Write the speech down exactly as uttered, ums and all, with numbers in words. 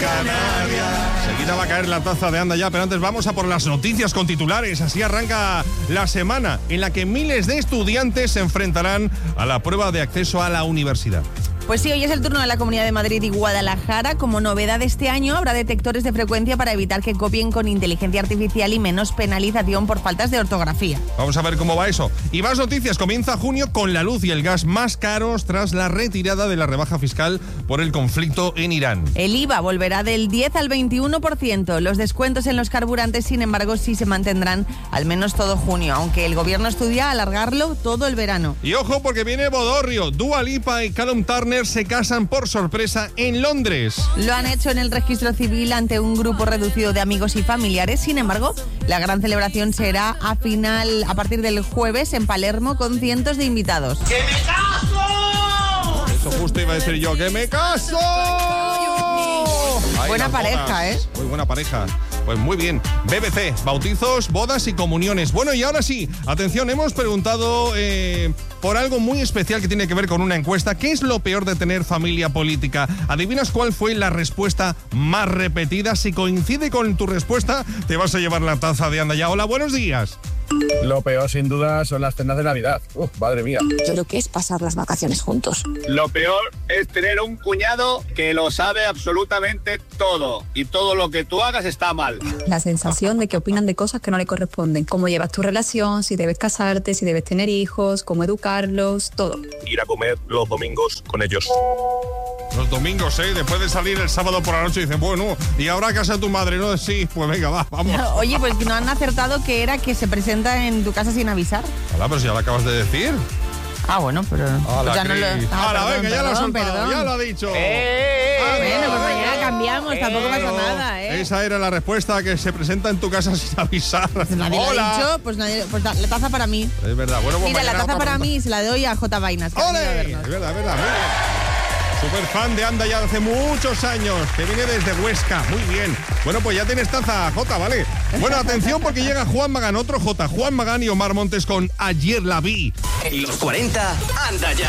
Canarias. Seguida va a caer la taza de Anda Ya, pero antes vamos a por las noticias con titulares. Así arranca la semana en la que miles de estudiantes se enfrentarán a la prueba de acceso a la universidad. Pues sí, hoy es el turno de la Comunidad de Madrid y Guadalajara. Como novedad este año habrá detectores de frecuencia para evitar que copien con inteligencia artificial y menos penalización por faltas de ortografía. Vamos a ver cómo va eso. Y más noticias. Comienza junio con la luz y el gas más caros tras la retirada de la rebaja fiscal por el conflicto en Irán. El I V A volverá del diez al veintiuno por ciento. Los descuentos en los carburantes, sin embargo, sí se mantendrán al menos todo junio, aunque el gobierno estudia alargarlo todo el verano. Y ojo, porque viene Bodorrio. Dua Lipa y Callum Turner se casan por sorpresa en Londres. Lo han hecho en el registro civil ante un grupo reducido de amigos y familiares. Sin embargo, la gran celebración será a final a partir del jueves en Palermo con cientos de invitados. ¡Que me caso! Eso justo iba a decir yo, ¡que me caso! Ay, buena pareja, bodas. ¿eh? Muy buena pareja. Pues muy bien. B B C, bautizos, bodas y comuniones. Bueno, y ahora sí, atención, hemos preguntado eh, por algo muy especial que tiene que ver con una encuesta. ¿Qué es lo peor de tener familia política? ¿Adivinas cuál fue la respuesta más repetida? Si coincide con tu respuesta, te vas a llevar la taza de Anda Ya. Hola, buenos días. Lo peor, sin duda, son las cenas de Navidad. Uf, madre mía. Yo creo que es pasar las vacaciones juntos. Lo peor es tener un cuñado que lo sabe absolutamente todo. Y todo lo que tú hagas está mal. La sensación de que opinan de cosas que no le corresponden. Cómo llevas tu relación, si debes casarte, si debes tener hijos, cómo educarlos, todo. Ir a comer los domingos con ellos. Los domingos, ¿eh? Después de salir el sábado por la noche dicen, bueno, ¿y ahora a casa de tu madre? No, sí, pues venga, va, vamos. Oye, pues no han acertado que era que se presenta en tu casa sin avisar. Hola, pero si ya lo acabas de decir. Ah, bueno, pero... Hola, ya no lo... ah, Hola, perdón, venga, ya lo has perdón, soltado, perdón. ya lo ha dicho. ¡Eh! Ah, Bueno, pues mañana cambiamos, tampoco pasa nada, ¿eh? Esa era la respuesta, que se presenta en tu casa sin avisar. Nadie lo Hola. ha dicho, pues, nadie, pues la, la taza para mí. Es verdad, bueno, pues Mira, la mañana taza para preguntar. mí se la doy a J Vainas, que ha venido a ¡Ole! vernos. Es verdad, es verdad, muy bien. Super fan de Anda Ya de hace muchos años, que viene desde Huesca. Muy bien. Bueno, pues ya tienes taza, Jota, ¿vale? Bueno, atención porque llega Juan Magán, otro Jota. Juan Magán y Omar Montes con Ayer la vi. En los cuarenta, Anda Ya.